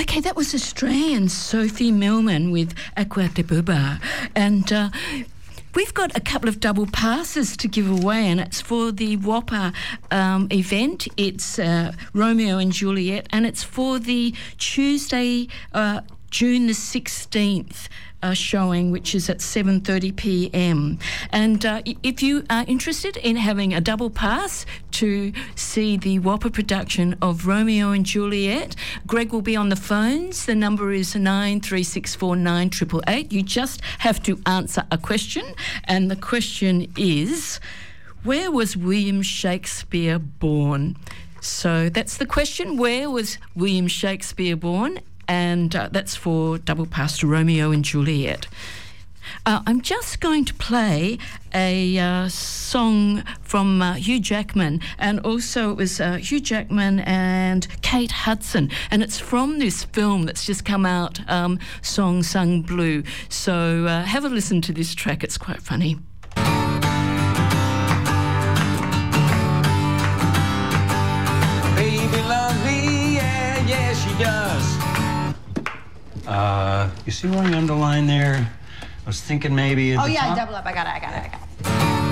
Okay, that was Australian Sophie Millman with Aqua de Buba. And we've got a couple of double passes to give away, and it's for the Whopper event. It's Romeo and Juliet, and it's for the Tuesday, June the 16th. Showing, which is at 7:30 p.m. And if you are interested in having a double pass to see the Whopper production of Romeo and Juliet, Greg will be on the phones. The number is 93649888. You just have to answer a question, and the question is, where was William Shakespeare born? So that's the question. Where was William Shakespeare born? And that's for double pass to Romeo and Juliet. I'm just going to play a song from Hugh Jackman, and also it was Hugh Jackman and Kate Hudson, and it's from this film that's just come out, Song Sung Blue. So have a listen to this track, it's quite funny. Baby loves me, yeah, yeah, she does. You see where I underlined there? I was thinking maybe... Oh, yeah, double up. I got it.